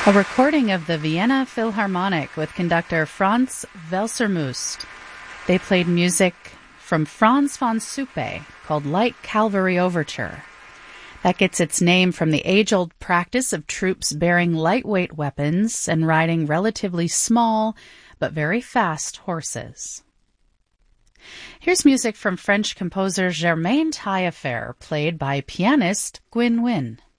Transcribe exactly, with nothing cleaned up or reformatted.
A recording of the Vienna Philharmonic with conductor Franz Welser-Möst. They played music from Franz von Suppe called Light Cavalry Overture. That gets its name from the age-old practice of troops bearing lightweight weapons and riding relatively small but very fast horses. Here's music from French composer Germain Taillefer, played by pianist Gwyn Wynne.